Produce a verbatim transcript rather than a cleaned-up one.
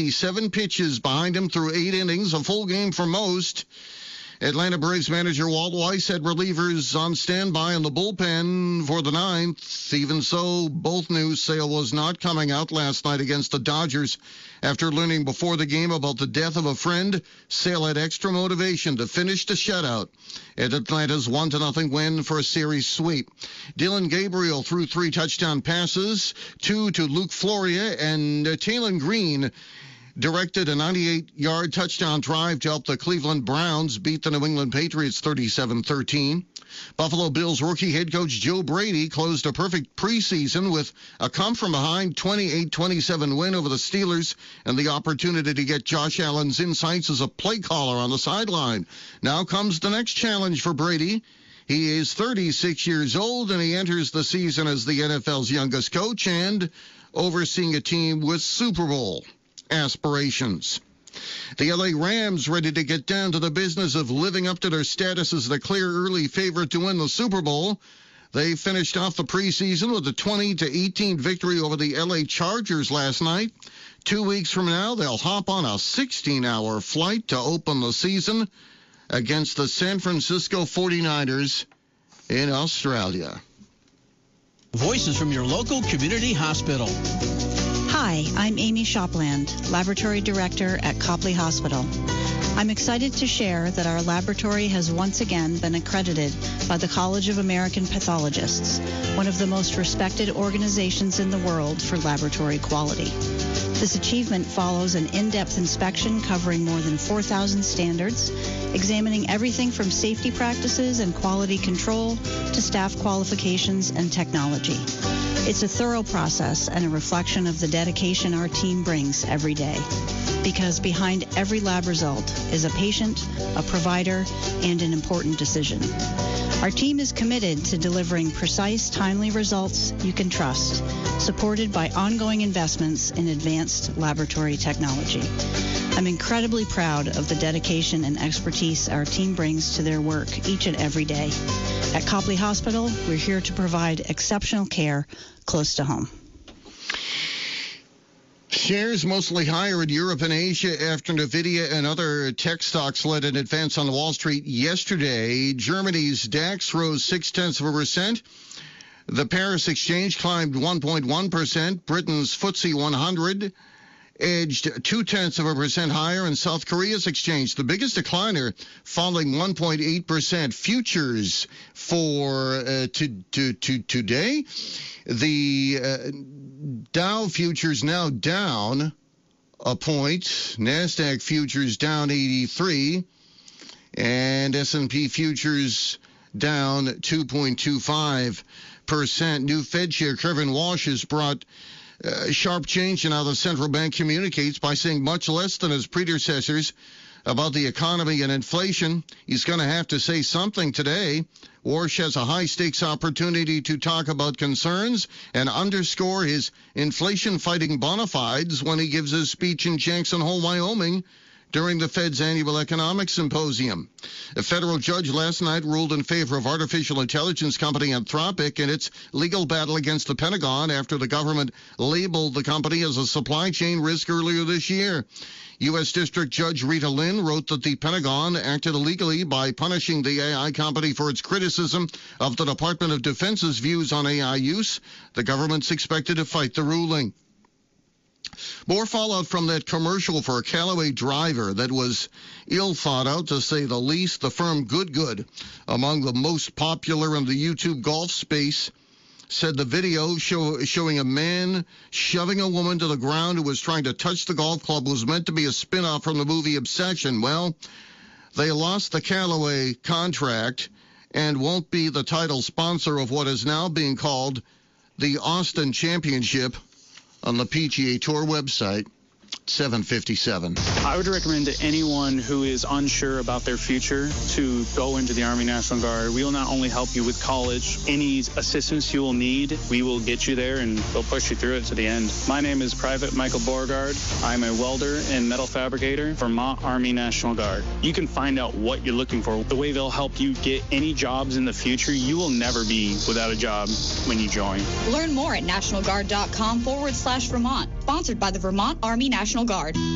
sixty-seven pitches behind him through eight innings, a full game for most. Atlanta Braves manager Walt Weiss had relievers on standby in the bullpen for the ninth. Even so, both knew Sale was not coming out last night against the Dodgers. After learning before the game about the death of a friend, Sale had extra motivation to finish the shutout at Atlanta's one to nothing win for a series sweep. Dylan Gabriel threw three touchdown passes, two to Luke Floria, and uh, Taylon Green directed a ninety-eight-yard touchdown drive to help the Cleveland Browns beat the New England Patriots thirty-seven thirteen. Buffalo Bills rookie head coach Joe Brady closed a perfect preseason with a come-from-behind twenty-eight twenty-seven win over the Steelers and the opportunity to get Josh Allen's insights as a play caller on the sideline. Now comes the next challenge for Brady. He is thirty-six years old, and he enters the season as the N F L's youngest coach and overseeing a team with Super Bowl aspirations. The L A Rams ready to get down to the business of living up to their status as the clear early favorite to win the Super Bowl. They finished off the preseason with a twenty to eighteen victory over the L A Chargers last night. Two weeks from now, they'll hop on a sixteen-hour flight to open the season against the San Francisco forty-niners in Australia. Voices from your local community hospital. Hi, I'm Amy Shopland, Laboratory Director at Copley Hospital. I'm excited to share that our laboratory has once again been accredited by the College of American Pathologists, one of the most respected organizations in the world for laboratory quality. This achievement follows an in-depth inspection covering more than four thousand standards, examining everything from safety practices and quality control to staff qualifications and technology. It's a thorough process and a reflection of the dedication our team brings every day. Because behind every lab result is a patient, a provider, and an important decision. Our team is committed to delivering precise, timely results you can trust, supported by ongoing investments in advanced laboratory technology. I'm incredibly proud of the dedication and expertise our team brings to their work each and every day. At Copley Hospital, we're here to provide exceptional care close to home. Shares mostly higher in Europe and Asia after NVIDIA and other tech stocks led an advance on Wall Street yesterday. Germany's DAX rose six-tenths of a percent. The Paris Exchange climbed one point one percent. Britain's F T S E one hundred edged two-tenths of a percent higher, and South Korea's exchange, the biggest decliner, falling one point eight percent. Futures for uh, to, to, to today, the uh, Dow futures now down a point. NASDAQ futures down eighty-three, and S and P futures down two point two five percent. New Fed Chair Kevin Walsh has brought Uh, sharp change in how the central bank communicates by saying much less than his predecessors about the economy and inflation. He's going to have to say something today. Walsh has a high-stakes opportunity to talk about concerns and underscore his inflation-fighting bona fides when he gives his speech in Jackson Hole, Wyoming, during the Fed's annual economic symposium. A federal judge last night ruled in favor of artificial intelligence company Anthropic in its legal battle against the Pentagon after the government labeled the company as a supply chain risk earlier this year. U S. District Judge Rita Lynn wrote that the Pentagon acted illegally by punishing the A I company for its criticism of the Department of Defense's views on A I use. The government's expected to fight the ruling. More fallout from that commercial for a Callaway driver that was ill thought out, to say the least. The firm Good Good, among the most popular in the YouTube golf space, said the video show, showing a man shoving a woman to the ground who was trying to touch the golf club was meant to be a spin-off from the movie Obsession. Well, they lost the Callaway contract and won't be the title sponsor of what is now being called the Austin Championship on the P G A Tour website. seven fifty-seven. I would recommend to anyone who is unsure about their future to go into the Army National Guard. We will not only help you with college, any assistance you will need, we will get you there and we'll push you through it to the end. My name is Private Michael Beauregard. I'm a welder and metal fabricator, Vermont Army National Guard. You can find out what you're looking for, the way they'll help you get any jobs in the future. You will never be without a job when you join. Learn more at national guard dot com forward slash Vermont. Sponsored by the Vermont Army National Guard.